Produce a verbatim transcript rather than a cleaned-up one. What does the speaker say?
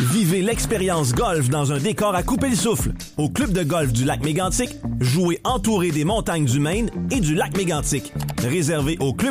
Vivez l'expérience golf dans un décor à couper le souffle. Au club de golf du lac Mégantic, jouez entouré des montagnes du Maine et du lac Mégantic. Réservé au club